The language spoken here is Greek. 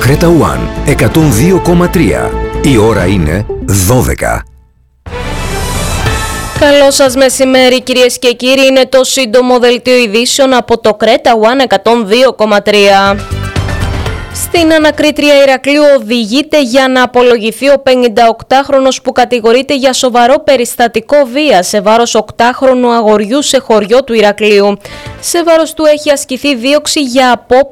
Κρέτα One 102,3. Η ώρα είναι 12. Καλό σας μεσημέρι κυρίες και κύριοι, είναι το σύντομο δελτίο ειδήσεων από το Κρέτα One 102,3. Στην ανακρίτρια Ηρακλείου οδηγείται για να απολογηθεί ο 58χρονος που κατηγορείται για σοβαρό περιστατικό βίας σε βάρος 8χρονου αγοριού σε χωριό του Ηρακλείου. Σε βάρος του έχει ασκηθεί δίωξη για απόπειρα